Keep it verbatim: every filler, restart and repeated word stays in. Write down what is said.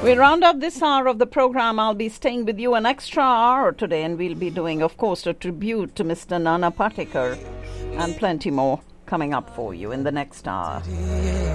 We round up this hour of the program. I'll be staying with you an extra hour today, and we'll be doing, of course, a tribute to Mister Nana Patekar and plenty more coming up for you in the next hour.